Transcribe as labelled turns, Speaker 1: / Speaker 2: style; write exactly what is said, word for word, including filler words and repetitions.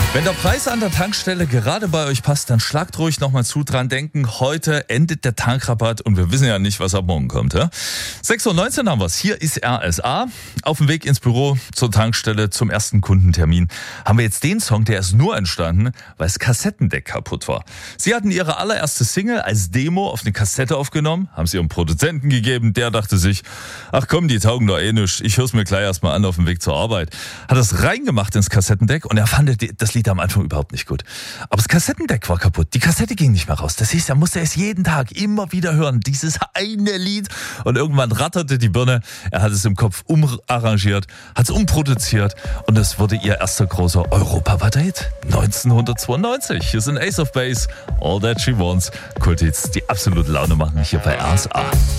Speaker 1: Wenn der Preis an der Tankstelle gerade bei euch passt, dann schlagt ruhig nochmal zu, dran denken, heute endet der Tankrabatt und wir wissen ja nicht, was ab morgen kommt. Ja? sechs Uhr neunzehn haben wir es. Hier ist R S A. Auf dem Weg ins Büro zur Tankstelle zum ersten Kundentermin haben wir jetzt den Song, der ist nur entstanden, weil das Kassettendeck kaputt war. Sie hatten ihre allererste Single als Demo auf eine Kassette aufgenommen, haben sie ihrem Produzenten gegeben, der dachte sich, ach komm, die taugen doch eh nichts, ich hör's mir gleich erstmal an auf dem Weg zur Arbeit. Hat das reingemacht ins Kassettendeck und er fand das Lied am Anfang überhaupt nicht gut. Aber das Kassettendeck war kaputt. Die Kassette ging nicht mehr raus. Das hieß, er musste es jeden Tag immer wieder hören. Dieses eine Lied. Und irgendwann ratterte die Birne. Er hat es im Kopf umarrangiert, hat es umproduziert und es wurde ihr erster großer Europaweit-Hit neunzehnhundertzweiundneunzig. Hier sind Ace of Base, All That She Wants. Kulthits, die absolut Laune machen hier bei R S A.